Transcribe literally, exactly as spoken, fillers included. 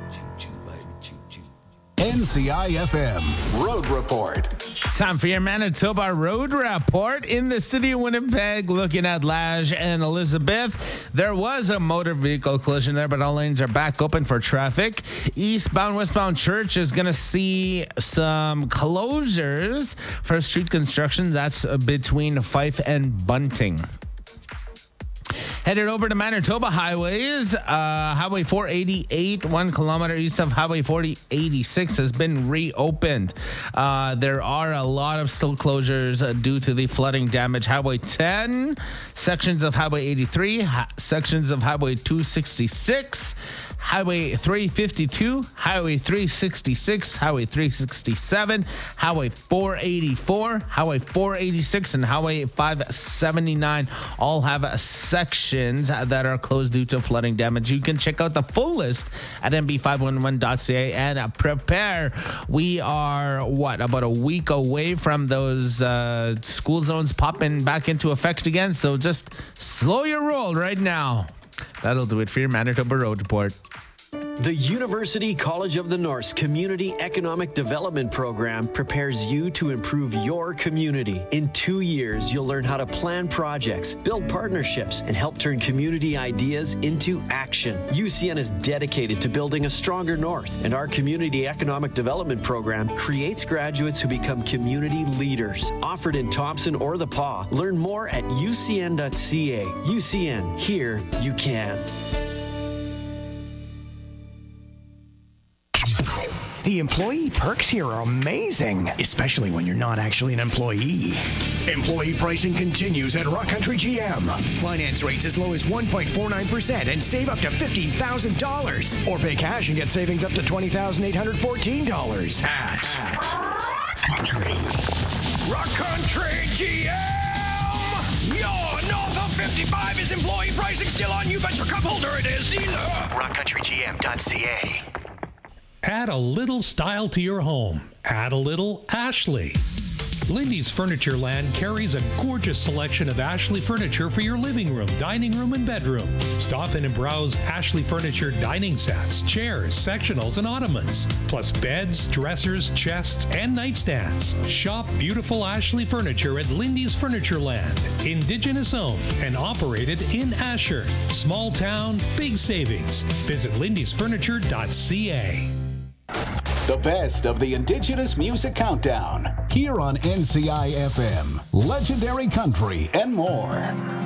N C I F M Road Report. Time for your Manitoba Road Report. In the city of Winnipeg, looking at Lage and Elizabeth, there was a motor vehicle collision there, but all lanes are back open for traffic. Eastbound, westbound Church is going to see some closures for street construction. That's between Fife and Bunting. Headed over to Manitoba highways, uh, Highway four eighty-eight, one kilometer east of Highway forty eighty-six has been reopened. Uh, there are a lot of still closures uh, due to the flooding damage. Highway ten, sections of Highway eighty-three, ha- sections of Highway two sixty-six, Highway three fifty-two, Highway three sixty-six, Highway three sixty-seven, Highway four eighty-four, Highway four eighty-six, and Highway five seventy-nine all have sections that are closed due to flooding damage. You can check out the full list at n b five one one dot c a and prepare. We are, what, about a week away from those uh, school zones popping back into effect again, so just slow your roll right now. That'll do it for your Manitoba Road Report. The University College of the North's Community Economic Development Program prepares you to improve your community. In two years, you'll learn how to plan projects, build partnerships, and help turn community ideas into action. U C N is dedicated to building a stronger North, and our Community Economic Development Program creates graduates who become community leaders. Offered in Thompson or the Paw. Learn more at u c n dot c a. U C N, here you can. The employee perks here are amazing, especially when you're not actually an employee. Employee pricing continues at Rock Country G M. Finance rates as low as one point four nine percent and save up to fifteen thousand dollars. Or pay cash and get savings up to twenty thousand eight hundred fourteen dollars at, at Rock Country. Rock Country G M! Yo, north of fifty-five is employee pricing still on? You bet your cup holder it is, dealer! rock country g m dot c a. Add a little style to your home. Add a little Ashley. Lindy's Furniture Land carries a gorgeous selection of Ashley furniture for your living room, dining room, and bedroom. Stop in and browse Ashley Furniture dining sets, chairs, sectionals, and ottomans, plus beds, dressers, chests, and nightstands. Shop beautiful Ashley furniture at Lindy's Furniture Land. Indigenous owned and operated in Asher. Small town, big savings. Visit lindys furniture dot c a. The best of the Indigenous Music Countdown, here on N C I F M, Legendary Country, and more.